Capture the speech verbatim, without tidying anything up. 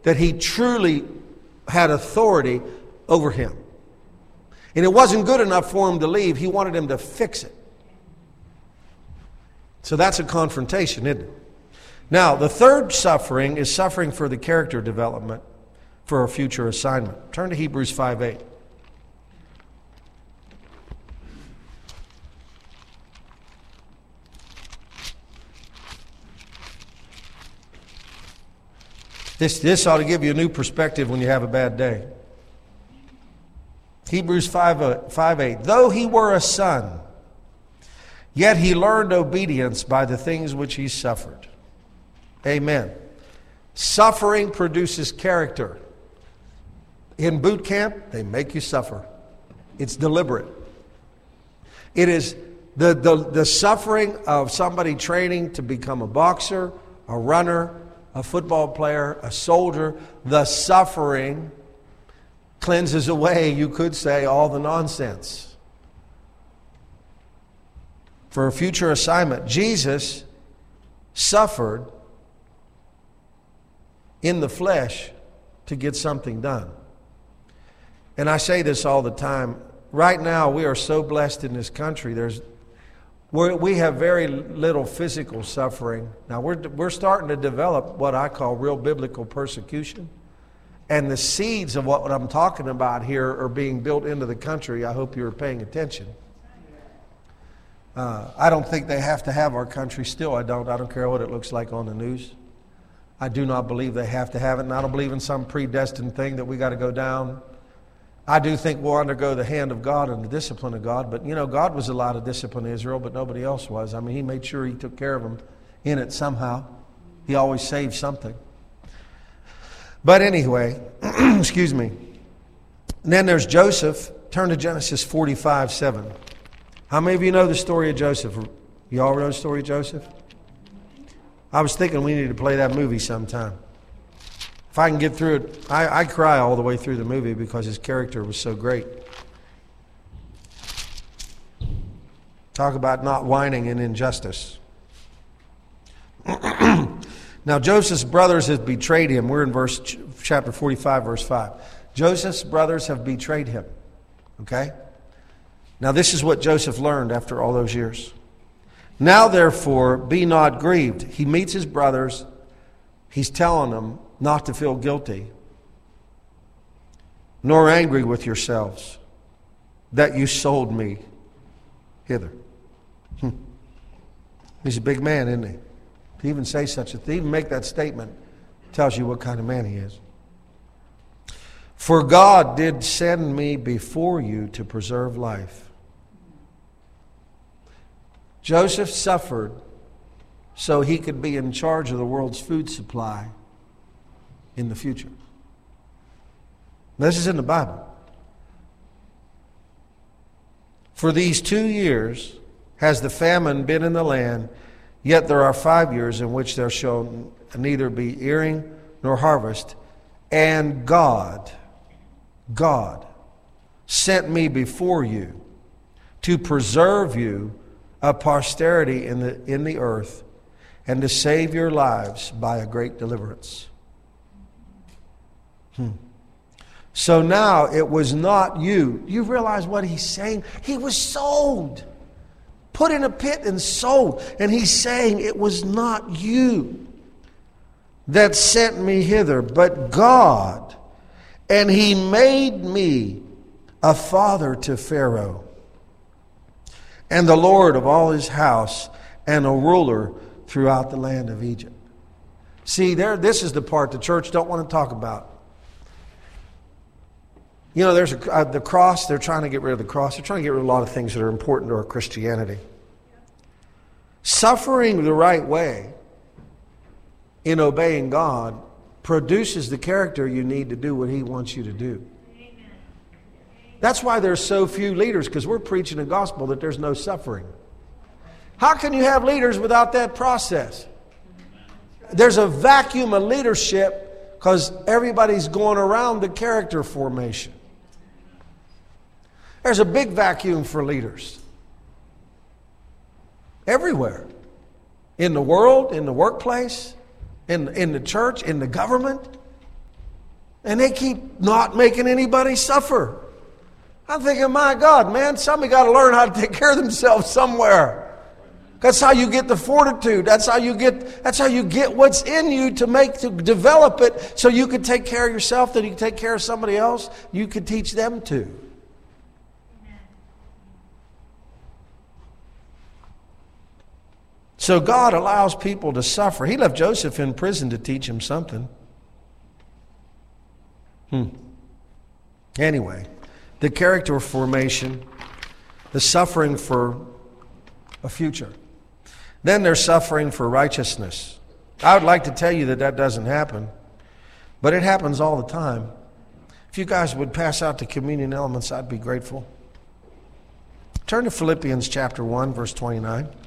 that he truly had authority over him. And it wasn't good enough for him to leave. He wanted him to fix it. So that's a confrontation, isn't it? Now, the third suffering is suffering for the character development for a future assignment. Turn to Hebrews five eight. This, this ought to give you a new perspective when you have a bad day. Hebrews five eight. Though he were a son, yet he learned obedience by the things which he suffered. Amen. Suffering produces character. In boot camp, they make you suffer. It's deliberate. It is the, the, the suffering of somebody training to become a boxer, a runner, a football player, a soldier. The suffering cleanses away, you could say, all the nonsense. For a future assignment, Jesus suffered in the flesh to get something done. And I say this all the time. Right now, we are so blessed in this country. There's We're, we have very little physical suffering. Now, we're, we're starting to develop what I call real biblical persecution. And the seeds of what I'm talking about here are being built into the country. I hope you're paying attention. Uh, I don't think they have to have our country still. I don't. I don't care what it looks like on the news. I do not believe they have to have it. And I don't believe in some predestined thing that we got to go down. I do think we'll undergo the hand of God and the discipline of God. But, you know, God was allowed to discipline Israel, but nobody else was. I mean, he made sure he took care of them in it somehow. He always saved something. But anyway, excuse me. And then there's Joseph. Turn to Genesis forty-five seven. How many of you know the story of Joseph? You all know the story of Joseph? I was thinking we need to play that movie sometime. If I can get through it, I, I cry all the way through the movie because his character was so great. Talk about not whining in injustice. Now Joseph's brothers have betrayed him. We're in verse chapter forty-five, verse five. Joseph's brothers have betrayed him. Okay? Now this is what Joseph learned after all those years. Now therefore, be not grieved. He meets his brothers. He's telling them not to feel guilty, nor angry with yourselves that you sold me hither. Hmm. He's a big man, isn't he? To even say such a thing, even make that statement, tells you what kind of man he is. For God did send me before you to preserve life. Joseph suffered so he could be in charge of the world's food supply in the future. This is in the Bible. For these two years has the famine been in the land, yet there are five years in which there shall neither be earing nor harvest. And God, God sent me before you to preserve you a posterity in the, in the earth and to save your lives by a great deliverance. Hmm. So now it was not you. You realize what he's saying? He was sold. Put in a pit and sold. And he's saying it was not you that sent me hither, but God. And he made me a father to Pharaoh, and the Lord of all his house, and a ruler throughout the land of Egypt. See, there. This is the part the church don't want to talk about. You know, there's a, uh, the cross. They're trying to get rid of the cross. They're trying to get rid of a lot of things that are important to our Christianity. Suffering the right way in obeying God produces the character you need to do what he wants you to do. That's why there's so few leaders, because we're preaching a gospel that there's no suffering. How can you have leaders without that process? There's a vacuum of leadership because everybody's going around the character formation. There's a big vacuum for leaders. Everywhere. In the world, in the workplace, in, in the church, in the government. And they keep not making anybody suffer. I'm thinking, my God, man, somebody got to learn how to take care of themselves somewhere. That's how you get the fortitude. That's how you get, that's how you get what's in you to make, to develop it so you can take care of yourself, that you can take care of somebody else, you can teach them to. So God allows people to suffer. He left Joseph in prison to teach him something. Hmm. Anyway, the character formation, the suffering for a future. Then there's suffering for righteousness. I would like to tell you that that doesn't happen, but it happens all the time. If you guys would pass out the communion elements, I'd be grateful. Turn to Philippians chapter one, verse twenty-nine.